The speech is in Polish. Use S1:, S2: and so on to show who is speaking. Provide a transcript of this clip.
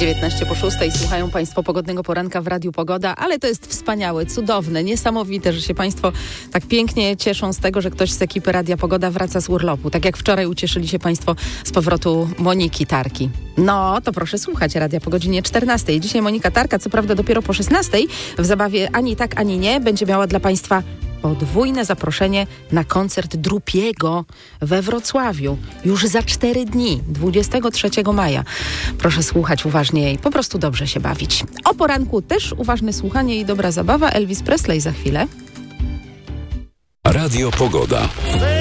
S1: 5:19 słuchają Państwo pogodnego poranka w Radiu Pogoda, ale to jest wspaniałe, cudowne, niesamowite, że się Państwo tak pięknie cieszą z tego, że ktoś z ekipy Radia Pogoda wraca z urlopu. Tak jak wczoraj ucieszyli się Państwo z powrotu Moniki Tarki. No, to proszę słuchać Radia po godzinie 14. Dzisiaj Monika Tarka, co prawda dopiero po 16, w zabawie Ani tak, ani nie, będzie miała dla Państwa podwójne zaproszenie na koncert Drupiego we Wrocławiu. Już za 4 dni, 23 maja. Proszę słuchać uważnie i po prostu dobrze się bawić. O poranku też uważne słuchanie i dobra zabawa. Elvis Presley za chwilę.
S2: Radio Pogoda.